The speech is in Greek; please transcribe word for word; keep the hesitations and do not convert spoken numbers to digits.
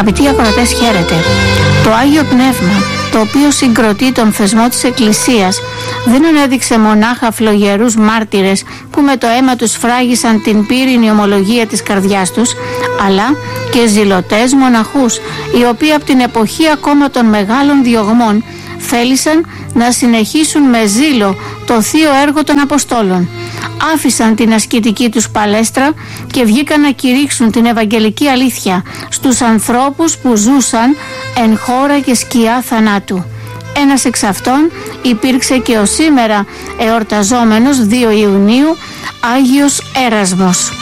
Αγαπητοί ακροατές, χαίρετε. Το Άγιο Πνεύμα, το οποίο συγκροτεί τον θεσμό της Εκκλησίας, δεν ανέδειξε μονάχα φλογερούς μάρτυρες που με το αίμα τους φράγισαν την πύρινη ομολογία της καρδιάς τους, αλλά και ζηλωτές μοναχούς, οι οποίοι από την εποχή ακόμα των μεγάλων διωγμών θέλησαν να συνεχίσουν με ζήλο το θείο έργο των Αποστόλων. Άφησαν την ασκητική τους παλέστρα και βγήκαν να κηρύξουν την Ευαγγελική αλήθεια στους ανθρώπους που ζούσαν εν χώρα και σκιά θανάτου. Ένας εξ αυτών υπήρξε και ο σήμερα εορταζόμενος δύο Ιουνίου Άγιος Έρασμος.